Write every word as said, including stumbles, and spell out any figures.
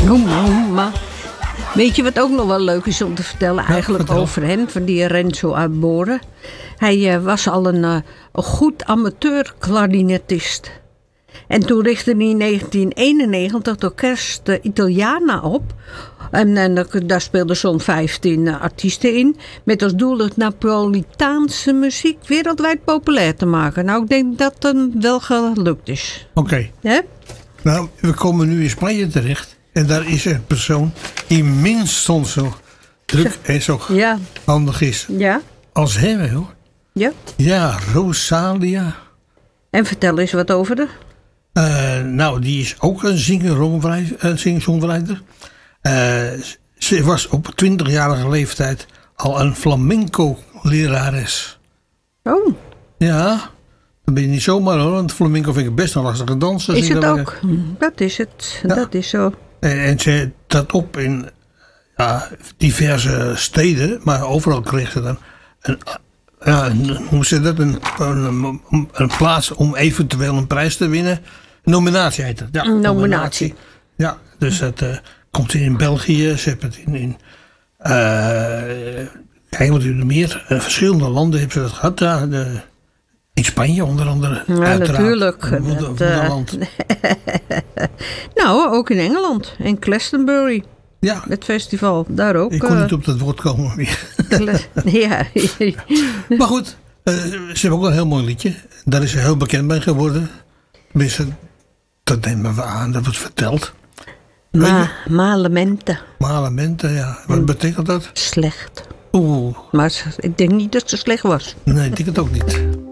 Noema, noema. Weet je wat ook nog wel leuk is om te vertellen eigenlijk vertel. over hem, van die Renzo Arbore? Hij uh, was al een, uh, een goed amateur klarinetist. En toen richtte hij in negentien eenennegentig het orkest uh, Italiana op. En, en daar speelden zo'n vijftien uh, artiesten in. Met als doel het Napolitaanse muziek wereldwijd populair te maken. Nou, ik denk dat het wel gelukt is. Oké. Okay. Hè? Nou, we komen nu in Spanje terecht. En daar is er een persoon die minstens zo druk en zo Ja. handig is Ja. als hem, hoor. Ja. Ja, Rosalia. En vertel eens wat over de. Uh, nou, die is ook een singer-songwriter. Uh, ze was op twintigjarige leeftijd al een flamenco-lerares. Oh. Ja, dat ben je niet zomaar hoor. Want flamenco vind ik best een lastige dans. Is het ook? Dat is het. Ja. Dat is zo. En, en ze trad op in ja, diverse steden. Maar overal kreeg ze dan een, ja, een, hoe ze dat, een, een, een plaats om eventueel een prijs te winnen. Nominatie heet het. Ja, een nominatie. nominatie. Ja, dus dat uh, komt in België. Ze hebben het in... in uh, kijk wat u er meer. Uh, verschillende landen hebben ze dat gehad. Ja, de, in Spanje onder andere. Ja, uiteraard. natuurlijk. Moeder, dat, uh, nou, ook in Engeland. In Glastonbury. Ja. Het festival. Daar ook. Ik kon uh, niet op dat woord komen meer. Ja. Maar goed. Uh, ze hebben ook een heel mooi liedje. Daar is ze heel bekend mee geworden. Tenminste, dat nemen we aan. Dat wordt verteld. Ma, malementen. Malementen, ja. Wat en betekent dat? Slecht. Oeh. Maar ik denk niet dat ze slecht was. Nee, ik denk het ook niet.